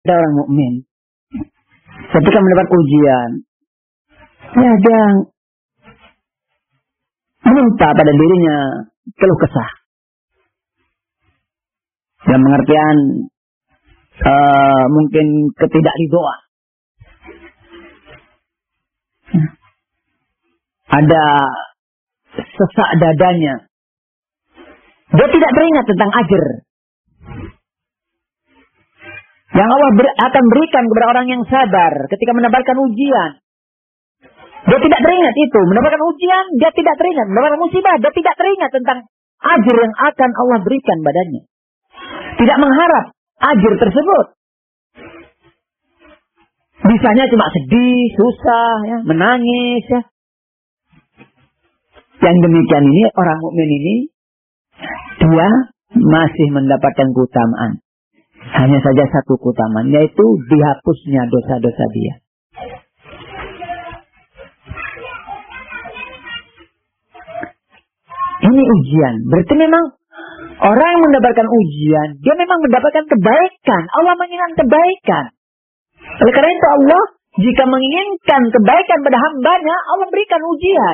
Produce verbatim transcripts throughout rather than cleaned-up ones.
Ada orang mukmin ketika mendapat ujian, ya dia minta pada dirinya keluh kesah. Dalam pengertian uh, mungkin ketidakridhoan. Ada sesak dadanya. Dia tidak teringat tentang ajr yang Allah ber, akan berikan kepada orang yang sabar ketika mendapatkan ujian. Dia tidak teringat itu. Mendapatkan ujian, dia tidak teringat. Mendapatkan musibah, dia tidak teringat tentang ajr yang akan Allah berikan badannya. Tidak mengharap ajr tersebut. Bisanya cuma sedih, susah, ya, menangis. Ya. Yang demikian ini, orang mukmin ini, dia masih mendapatkan keutamaan. Hanya saja satu keutamaan, yaitu dihapusnya dosa-dosa dia. Ini ujian. Berarti memang orang yang mendapatkan ujian, dia memang mendapatkan kebaikan. Allah menginginkan kebaikan. Oleh karena itu Allah, jika menginginkan kebaikan pada hambanya, Allah berikan ujian.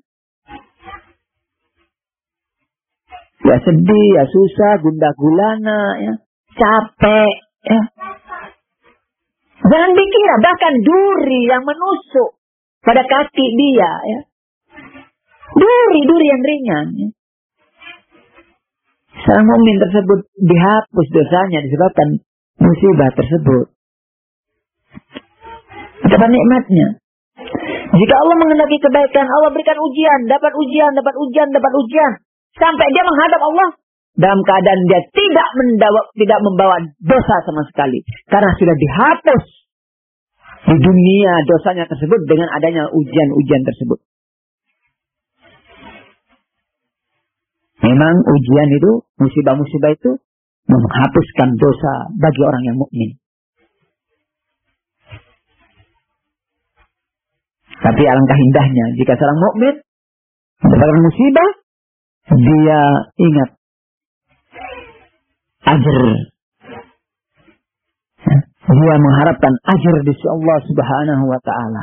Ya sedih, ya susah, gundah gulana, ya capek. Ya. Jangan dikira, bahkan duri yang menusuk pada kaki dia. Ya. Duri-duri yang ringan. Ya. Seorang mukmin tersebut dihapus dosanya disebabkan musibah tersebut. Betapa nikmatnya. Jika Allah mengendaki kebaikan, Allah berikan ujian, dapat ujian, dapat ujian, dapat ujian. Sampai dia menghadap Allah dalam keadaan dia tidak mendawa, tidak membawa dosa sama sekali. Karena sudah dihapus di dunia dosanya tersebut dengan adanya ujian-ujian tersebut. Memang ujian itu, musibah-musibah itu menghapuskan dosa bagi orang yang mukmin. Tapi alangkah indahnya jika seorang mukmin mendapatkan musibah, dia ingat ajr. Dia mengharapkan ajr di sisi Allah Subhanahu wa taala.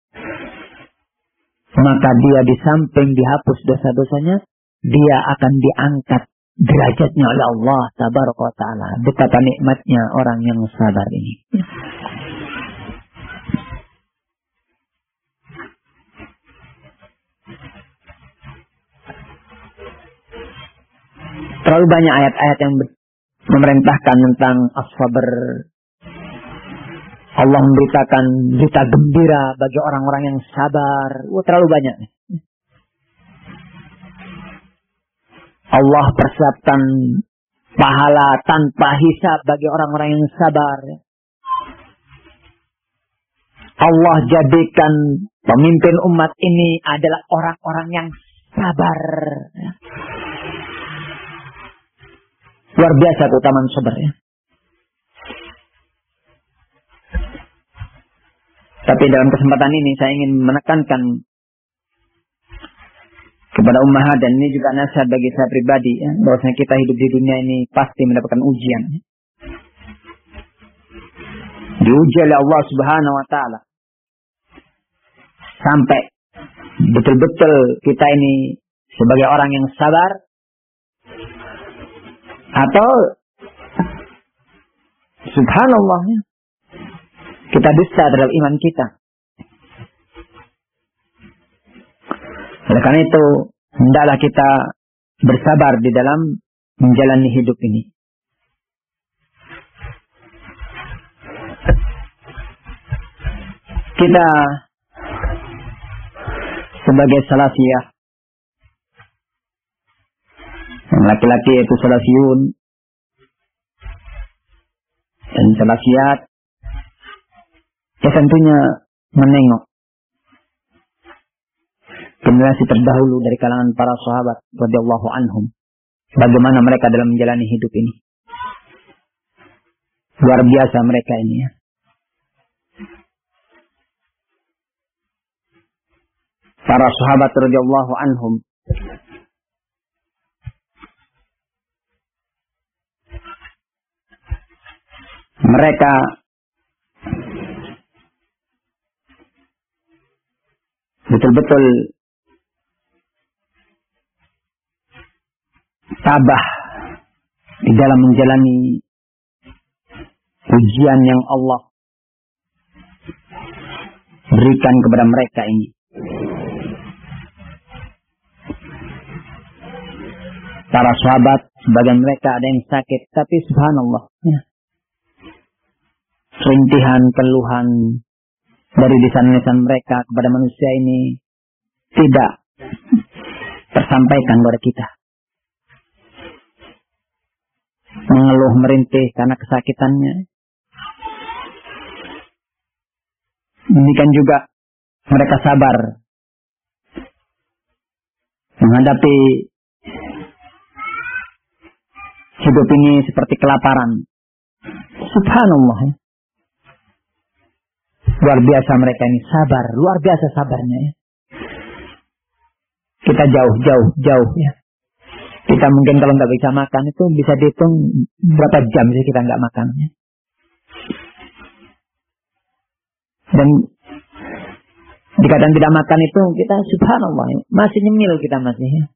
Maka dia di samping dihapus dosa-dosanya, dia akan diangkat derajatnya oleh Allah Tabaraka wa taala. Betapa nikmatnya orang yang sabar ini. Terlalu banyak ayat-ayat yang memerintahkan tentang as-sabr. Allah memberitakan berita gembira bagi orang-orang yang sabar. Wah, terlalu banyak. Allah persiapkan pahala tanpa hisab bagi orang-orang yang sabar. Allah jadikan pemimpin umat ini adalah orang-orang yang sabar. Luar biasa keutamaan sabar ya. Tapi dalam kesempatan ini saya ingin menekankan kepada ummahat, dan ini juga nasihat bagi saya pribadi ya, bahwasanya kita hidup di dunia ini pasti mendapatkan ujian. Diuji oleh Allah Subhanahu wa taala. Sampai betul-betul kita ini sebagai orang yang sabar, atau subhanallah ya, kita dusta terhadap iman kita. Oleh karena itu hendaklah kita bersabar di dalam menjalani hidup ini. Kita sebagai salafiyah, laki-laki itu salafiyun dan salafiyat, ya tentunya menengok generasi terdahulu dari kalangan para sahabat radhiyallahu anhum, bagaimana mereka dalam menjalani hidup ini. Luar biasa mereka ini ya. Para sahabat radhiyallahu anhum mereka betul-betul tabah di dalam menjalani ujian yang Allah berikan kepada mereka ini. Para sahabat, sebagian mereka ada yang sakit, tapi subhanallah, ya, rintihan, keluhan dari lisan-lisan mereka kepada manusia ini tidak tersampaikan kepada kita. Mengeluh, merintih karena kesakitannya. Demikian juga mereka sabar menghadapi hidup ini seperti kelaparan. Subhanallah, ya. Luar biasa mereka ini sabar, luar biasa sabarnya, ya. Kita jauh, jauh, jauh, ya. Kita mungkin kalau nggak bisa makan itu bisa dihitung berapa jam sih kita nggak makan, ya. Dan dikatakan tidak makan itu kita subhanallah, ya, masih nyemil kita masih, ya.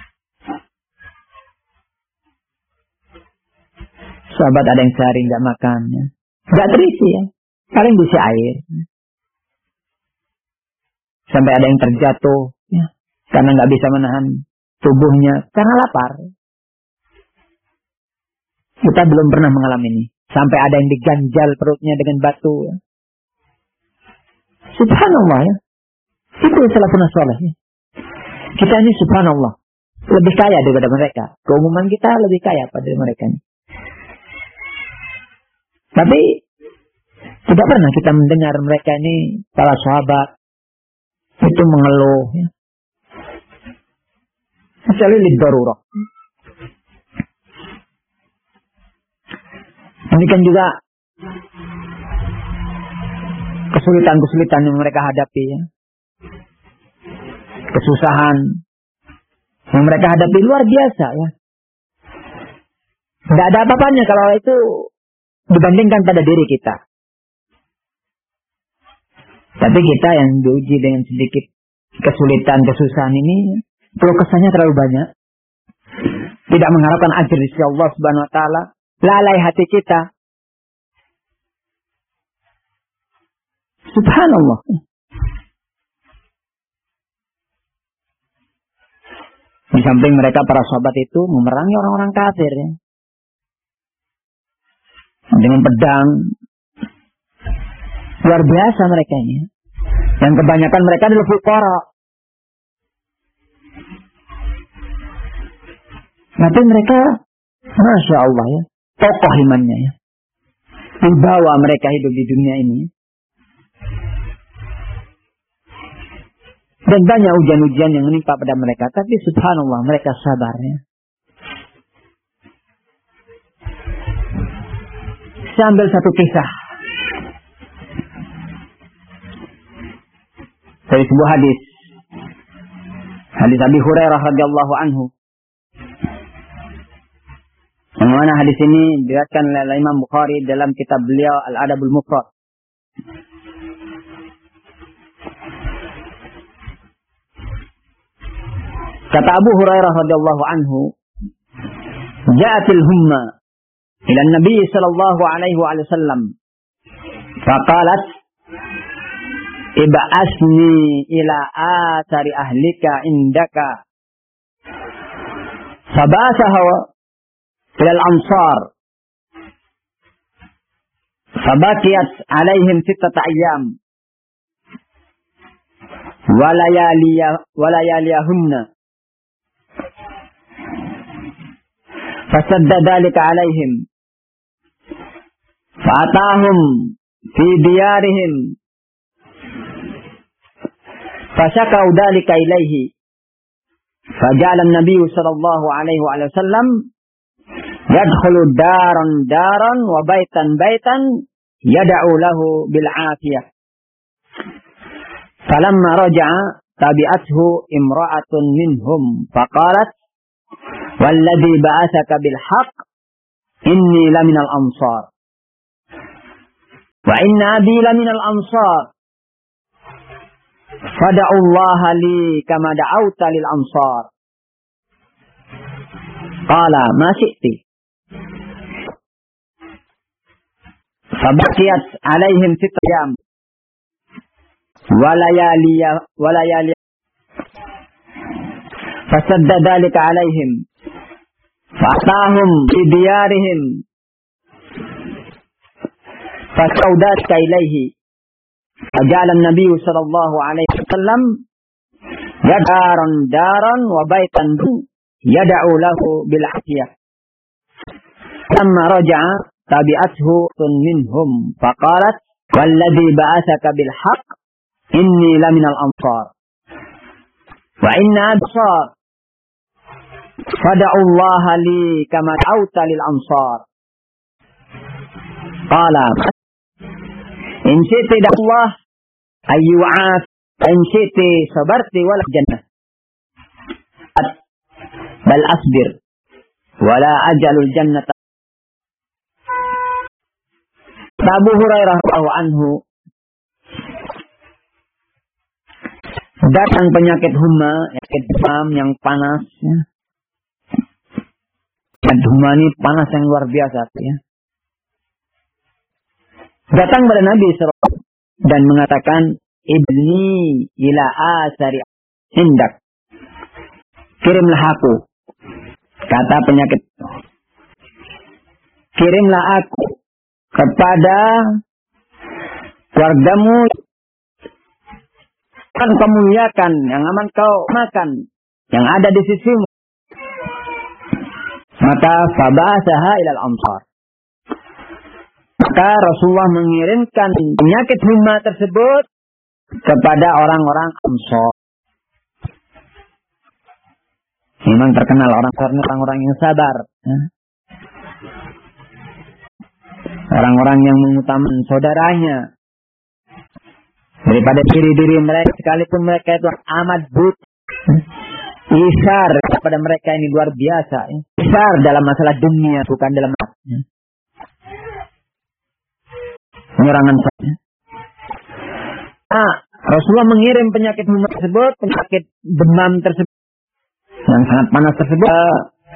Sahabat ada yang sehari nggak makan, ya. Nggak terisi, ya. Paling diisi air. Sampai ada yang terjatuh, ya, karena nggak bisa menahan tubuhnya karena lapar. Kita belum pernah mengalami ini. Sampai ada yang diganjal perutnya dengan batu, ya. Subhanallah, ya. Itu salafun saleh, ya. Kita ini subhanallah lebih kaya daripada mereka. Keumuman kita lebih kaya pada mereka ini. Tapi tidak pernah kita mendengar mereka ini, para sahabat itu mengeluh, ya. Kecuali lidarurah. Demikian juga kesulitan-kesulitan yang mereka hadapi, ya. Kesusahan yang mereka hadapi luar biasa, ya. Tidak ada apa-apanya kalau itu dibandingkan pada diri kita. Tapi kita yang diuji dengan sedikit kesulitan, kesusahan ini, perlu kesannya terlalu banyak. Tidak mengharapkan ajar dari Allah Subhanahu wa taala, lalai hati kita. Subhanallah. Di samping mereka para sahabat itu memerangi orang-orang kafir, ya. Dengan pedang. Luar biasa mereka ini. Yang kebanyakan mereka adalah fuqara. Tapi mereka, Masya Allah, ya, tokoh imannya, ya. Dibawa mereka hidup di dunia ini. Dan banyak ujian-ujian yang menimpa pada mereka. Tapi subhanallah mereka sabar, ya. Saya ambil satu kisah dari sebuah hadis. Hadis Abi Hurairah radhiyallahu anhu. Yang mana hadis ini diriwayatkan oleh Imam Bukhari dalam kitab beliau Al-Adabul Mufrad. Kata Abu Hurairah radhiyallahu anhu, "Ja'atil humma ila Nabi sallallahu alaihi wasallam. Faqalat, ib'asni ila athari ahlika indaka." Fabasaha ila al-ansar. Fabakiyat alaihim sittata ayyam. Walayaliya walayaliyahunna. Fasadda dhalika alaihim. Fa'atahum fi diyarihim. Fashakau dhalika ilaihi. Faja'ala an-nabiy sallallahu alaihi wa sallam yadkhulu daran daran wa baitan baitan yad'u lahu bil 'afiyah. Falamma raja'a tabi'athu imra'atun minhum faqalat, "Walladhi ba'athaka bil haqq inni laminal ansar wa inna abi laminal ansar Fada'ullaha li kama da'auta lil ansar. Qala ma syi'ti. Fabaqiyat alaihim sitt ayyam. Walayaliya walayaliya. Fasadda dhalika alaihim. Fa'atahum fi diyarihim. Fasaudatka ilaihi. فجعل النبي صلى الله عليه وسلم يدارا دارا وبيتا يدعو له بالعافية. لما رجع تبعته منهم فقالت والذي بعثك بالحق إني لمن الأنصار وإن أبصار فدعوا الله لي كما دعوت للأنصار. قال إن شئت دعوا الله أن يعاف إن شئت صبرت ولا جنة بل أصبر ولا أجل الجنة. Abu Hurairah radhiyallahu anhu, datang penyakit huma, penyakit demam yang panas. Ya. Penyakit huma ini panas yang luar biasa. Ya. Datang pada Nabi shallallahu alaihi wasallam dan mengatakan, Ibni ila asari hindak. Kirimlah aku. Kata penyakit. Kirimlah aku kepada keluargamu. Kan kau muliakan, yang aman kau makan, yang ada di sisimu. Maka faba'athaha ilal ansar. Maka Rasulullah mengirimkan penyakit huma tersebut kepada orang-orang Ansar. Memang terkenal orang Ansar ini orang-orang yang sabar. Orang-orang yang mengutamakan saudaranya daripada diri-diri mereka, sekalipun mereka itu amat buta. Isar kepada mereka ini luar biasa. Isar dalam masalah dunia, bukan dalam masalah penyerangan saja. Nah, Rasulullah mengirim penyakit huma tersebut, penyakit demam tersebut, yang sangat panas tersebut, uh,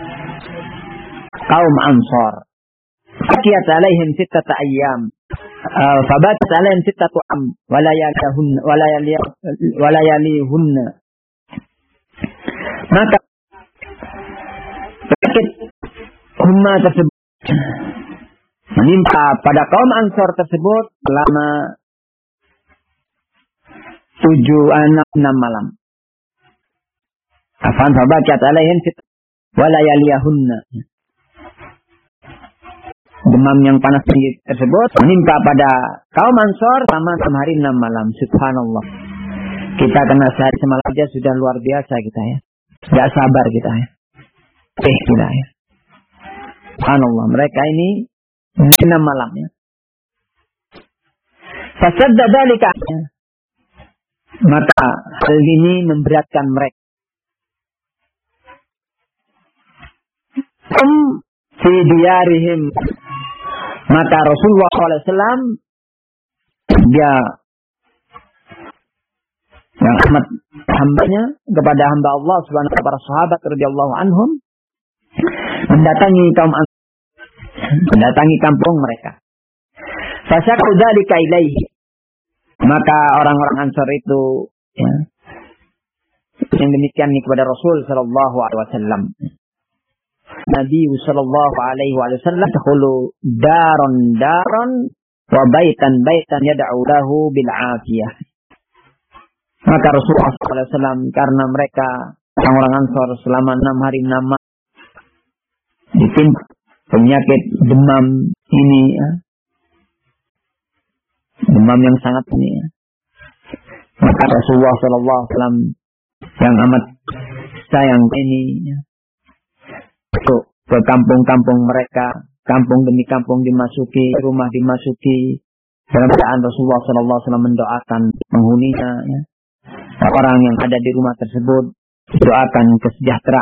kaum Ansar. Fakiyat alaihim sittata ayyam. Fabatat alaihim sittatu am. Walayalihunna. Walayalihunna. Maka penyakit huma tersebut menimpa pada kaum Ansar tersebut selama tujuh enam malam. Afan fabakat alaihim walayaliyahunna. Demam yang panas tinggi tersebut menimpa pada kaum Ansar selama enam hari enam malam. Subhanallah. Kita kena sehari semalam saja sudah luar biasa kita ya. Tidak sabar kita ya. Eh kita ya. Subhanallah. Mereka ini enam malamnya. Fasadda dzalika. Maka hal ini memberatkan mereka. Um fi diyarihim. Maka Rasulullah shallallahu alaihi wasallam dia yang amat hambanya kepada hamba Allah subhanahu wa ta'ala, para sahabat radhiyallahu anhum mendatangi kaum mendatangi kampung mereka. Fasyaqu dzalika ilaihi. Maka orang-orang Ansar itu ya, yang demikian ini kepada Rasul sallallahu alaihi wasallam. Nabi sallallahu alaihi wasallam dakhulu daron daron wa baitan baitan yad'u lahu bil afiyah. Maka Rasulullah sallallahu alaihi wasallam karena mereka orang-orang Ansar selama enam hari enam malam ditimpa penyakit demam ini ya. Demam yang sangat ini ya. Maka Rasulullah sallallahu alaihi wasallam yang amat sayang ini ya, untuk ke kampung-kampung mereka, kampung demi kampung dimasuki, rumah dimasuki. Dalam keadaan Rasulullah sallallahu alaihi wasallam mendoakan penghuninya ya. Orang yang ada di rumah tersebut doakan kesejahteraan